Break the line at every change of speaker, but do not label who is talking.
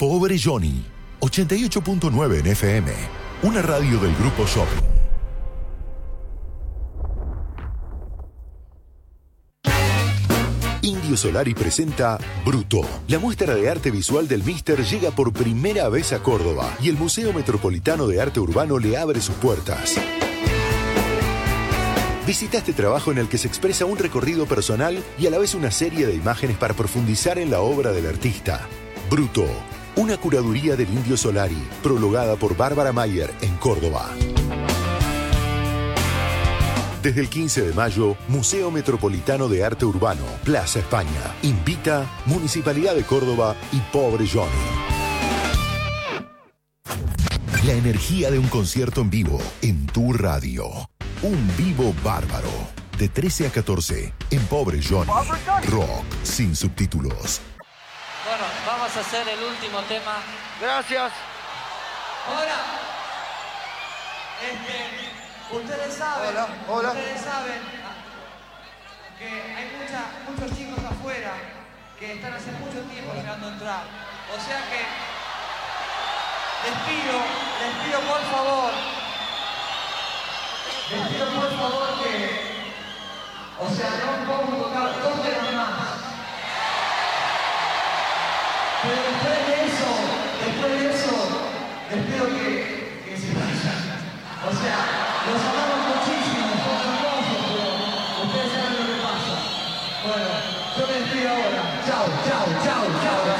Pobre Johnny, 88.9 en FM, una radio del Grupo Shopping. Indio Solari presenta Bruto. La muestra de arte visual del Mister llega por primera vez a Córdoba y el Museo Metropolitano de Arte Urbano le abre sus puertas. Visita este trabajo en el que se expresa un recorrido personal y a la vez una serie de imágenes para profundizar en la obra del artista. Bruto, una curaduría del Indio Solari, prologada por Bárbara Mayer en Córdoba. Desde el 15 de mayo, Museo Metropolitano de Arte Urbano, Plaza España. Invita Municipalidad de Córdoba y Pobre Johnny. La energía de un concierto en vivo en tu radio. Un vivo bárbaro. De 13 a 14 en Pobre Johnny. Rock sin subtítulos.
Bueno, vamos a hacer el último tema.
Gracias.
Ahora, ustedes saben, ustedes saben que hay muchos chicos afuera que están hace mucho tiempo esperando entrar. O sea que les pido por favor que, o sea, no podemos tocar 2 temas más. Pero después de eso, les pido que se vayan. O sea, los amamos muchísimo, son hermosos, pero ustedes saben lo que pasa. Bueno, yo me despido ahora. Chao, chao, chao, chao.